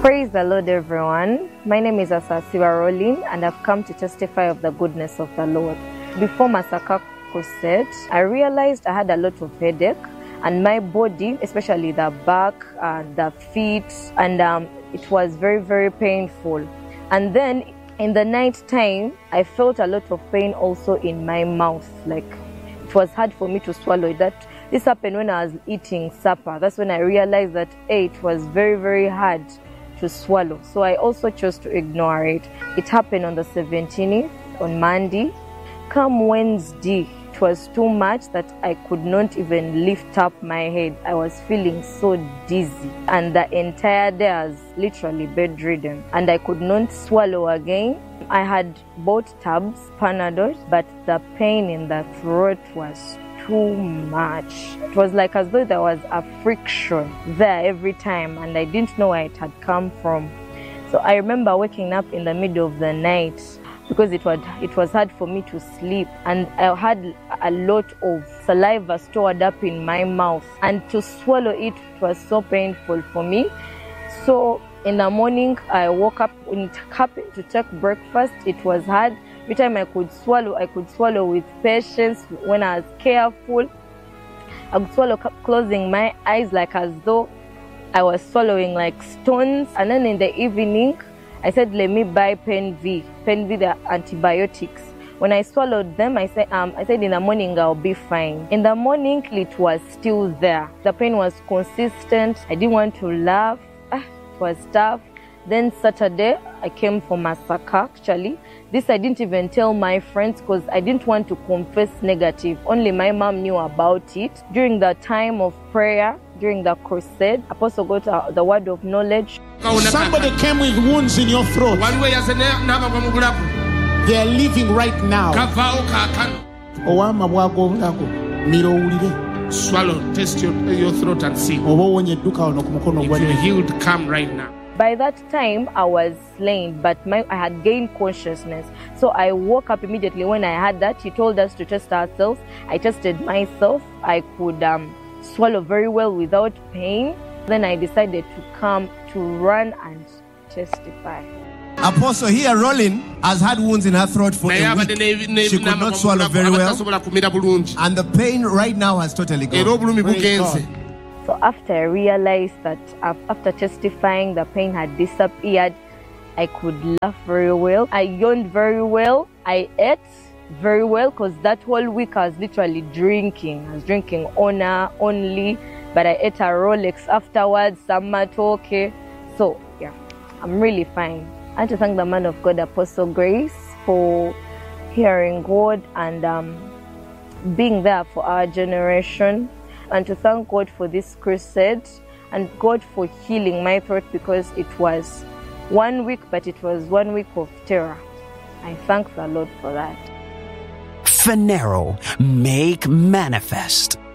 Praise the Lord, everyone. My name is Asasiwa Rolling, and I've come to testify of the goodness of the Lord. Before Masaka crusade, I realized I had a lot of headache, and my body, especially the back, the feet, and it was very, very painful. And then in the night time, I felt a lot of pain also in my mouth. Like it was hard for me to swallow. This happened when I was eating supper. That's when I realized that it was very, very hard to swallow. So I also chose to ignore it. It happened on the 17th, on Monday. Come Wednesday, it was too much that I could not even lift up my head. I was feeling so dizzy, and the entire day I was literally bedridden, and I could not swallow again. I had bought tabs, Panadol, but the pain in the throat was too much. It was like as though there was a friction there every time, and I didn't know where it had come from. So I remember waking up in the middle of the night because it was hard for me to sleep, and I had a lot of saliva stored up in my mouth, and to swallow it was so painful for me. So in the morning I woke up. When it happened to take breakfast, it was hard. Every time I could swallow with patience. When I was careful, I would swallow closing my eyes, like as though I was swallowing like stones. And then in the evening, I said, let me buy Pen V, the antibiotics. When I swallowed them, I said in the morning I'll be fine. In the morning, it was still there. The pain was consistent. I didn't want to laugh. It was tough. Then Saturday, I came for Masaka, actually. This I didn't even tell my friends because I didn't want to confess negative. Only my mom knew about it. During the time of prayer, during the crusade, Apostle got the word of knowledge. Somebody came with wounds in your throat. They are living right now. Swallow, test your throat and see. If you're healed, come right now. By that time, I was slain, but I had gained consciousness. So I woke up immediately when I had that. He told us to test ourselves. I tested myself. I could swallow very well without pain. Then I decided to come to run and testify. Apostle here, Rolling, has had wounds in her throat for a week. She could not swallow very well. And the pain right now has totally gone. So after I realized that after testifying, the pain had disappeared, I could laugh very well. I yawned very well. I ate very well because that whole week I was literally drinking. I was drinking Honor only, but I ate a Rolex afterwards, some matoke. So yeah, I'm really fine. I want to thank the man of God, Apostle Grace, for hearing God and being there for our generation. And to thank God for this crusade and God for healing my throat, because it was 1 week, but it was 1 week of terror. I thank the Lord for that. Phaneroo, make manifest.